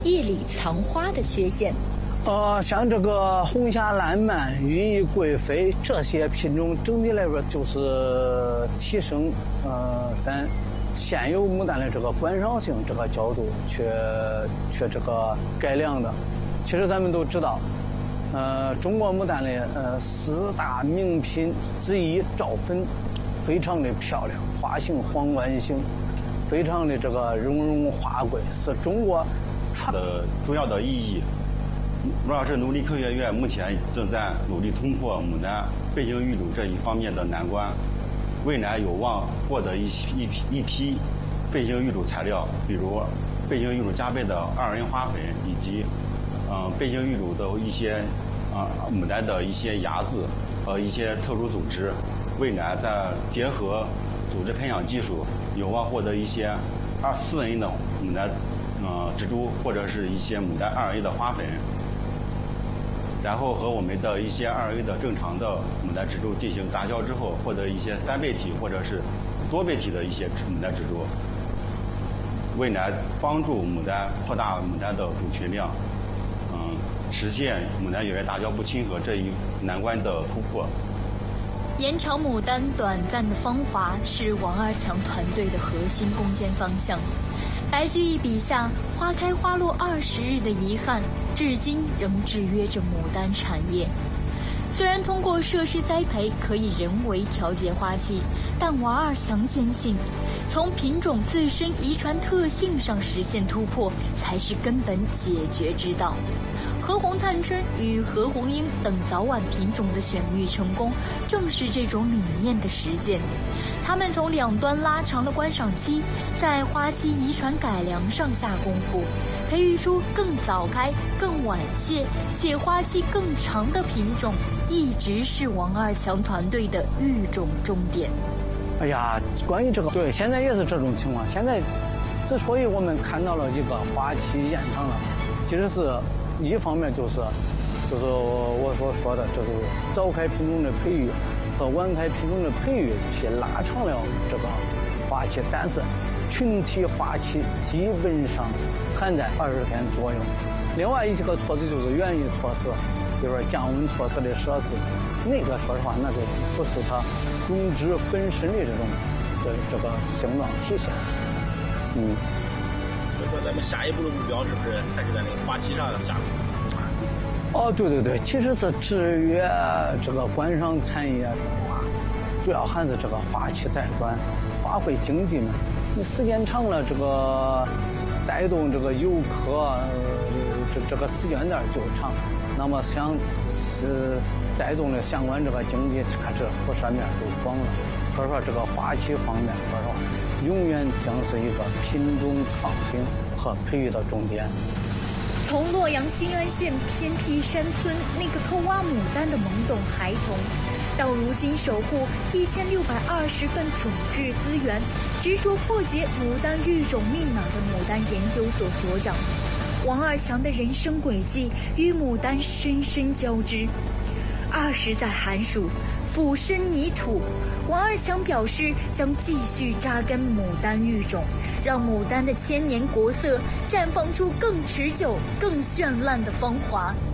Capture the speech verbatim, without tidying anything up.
叶里藏花的缺陷。 呃，像这个红霞烂漫、云翼贵妃这些品种，整体来说就是提升呃咱现有牡丹的这个观赏性这个角度去去这个改良的。其实咱们都知道，呃，中国牡丹的呃四大名品之一招粉，非常的漂亮，花型皇冠型，非常的这个雍容华贵，是中国它的主要的意义。罗老师农林科学院目前正在努力突破牡丹倍型育种这一方面的难关，未来有望获得一一批一批倍型育种材料，比如倍型育种加倍的二 N 花粉，以及嗯、呃、倍型育种的一些啊、呃、牡丹的一些芽子和一些特殊组织，未来再结合组织培养技术，有望获得一些二四 N 的牡丹呃植株，或者是一些牡丹二 A 的花粉。然后和我们的一些二 A 的正常的牡丹植株进行杂交之后，获得一些三倍体或者是多倍体的一些牡丹植株，未来帮助牡丹扩大牡丹的种群量，嗯，实现牡丹园园大交不亲和这一难关的突破。 延长牡丹短暂的芳华是王二强团队的核心攻坚方向。白居易笔下花开花落二十日的遗憾，至今仍制约着牡丹产业。虽然通过设施栽培可以人为调节花期，但王二强坚信，从品种自身遗传特性上实现突破，才是根本解决之道。和红探春与和红英等早晚品种的选育成功，正是这种理念的实践。他们从两端拉长了观赏期，在花期遗传改良上下功夫，培育出更早开、更晚谢且花期更长的品种，一直是王二强团队的育种重点。 哎呀，关于这个，对，现在也是这种情况。现在之所以我们看到了一个花期延长了，其实是一方面就是，就是我所说的，就是早开品种的培育和晚开品种的培育去拉长了这个花期，但是群体花期基本上还在二十天左右。另外一个措施就是园艺措施，比如说降温措施的设施，那个说实话那就不是它种植本身的这种的这个性状体现。嗯。 所以说咱们下一步的目标是不是还是在那个花期上下功夫？ 哦，对对对，其实是制约这个观赏产业说实话，主要还是这个花期太短，花卉经济嘛，你时间长了，这个带动这个游客，呃、这这个时间点就长，那么想是带动了相关这个经济价值辐射面就广了。所以说这个花期方面，说实话，永远将是一个品种创新和培育的重点。 从洛阳新安县偏僻山村那个偷挖牡丹的懵懂孩童，到如今守护一千六百二十份种质资源，执着破解牡丹育种密码的牡丹研究所所长，王二强的人生轨迹与牡丹深深交织。二十载寒暑，俯身泥土，王二强表示将继续扎根牡丹育种，让牡丹的千年国色绽放出更持久、更绚烂的芳华。